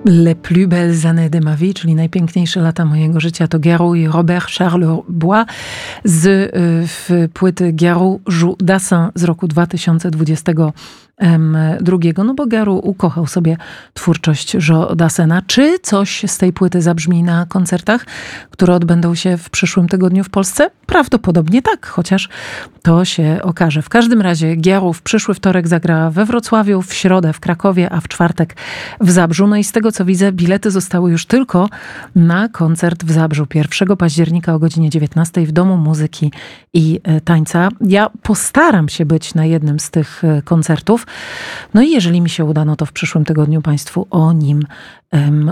Les plus belles années de ma vie, czyli najpiękniejsze lata mojego życia, to Garou i Robert Charlebois z płyty Garou joue Dassin z roku 2022. No bo Garou ukochał sobie twórczość Jo Dassena. Czy coś z tej płyty zabrzmi na koncertach, które odbędą się w przyszłym tygodniu w Polsce? Prawdopodobnie tak, chociaż to się okaże. W każdym razie Garou w przyszły wtorek zagra we Wrocławiu, w środę w Krakowie, a w czwartek w Zabrzu. No i z tego co widzę, bilety zostały już tylko na koncert w Zabrzu 1 października o godzinie 19 w Domu Muzyki i Tańca. Ja postaram się być na jednym z tych koncertów. No i jeżeli mi się uda, no to w przyszłym tygodniu Państwu o nim